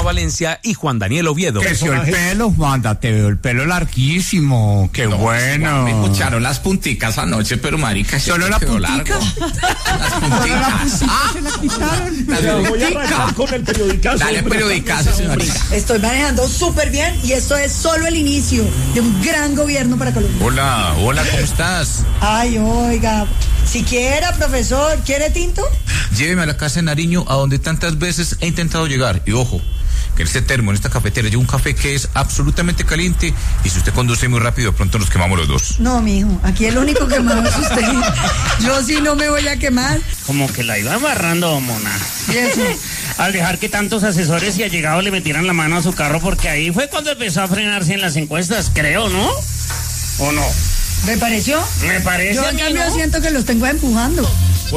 Valencia y Juan Daniel Oviedo. Creció el pelo, Wanda, te veo el pelo larguísimo, qué bueno. Me escucharon las punticas anoche, pero marica, ¿Solo la puntica? Las punticas. Se la quitaron. Voy a arrancar con el periodicazo. Dale periodicazo, señorita. Estoy manejando súper bien y esto es solo el inicio de un gran gobierno para Colombia. Hola, ¿cómo estás? Ay, oiga, siquiera, profesor, ¿quiere tinto? Lléveme a la casa de Nariño, a donde tantas veces he intentado llegar. Y ojo, que en este termo, en esta cafetera, llevo un café que es absolutamente caliente. Y si usted conduce muy rápido, de pronto nos quemamos los dos. No, mijo, aquí el único quemado es usted. Yo sí no me voy a quemar. Como que la iba amarrando, mona. ¿Y eso? Al dejar que tantos asesores y allegados le metieran la mano a su carro, porque ahí fue cuando empezó a frenarse en las encuestas, creo, ¿no? ¿O no? ¿Me pareció? Me parece. Yo a en mí, cambio ¿no? siento que los tengo empujando.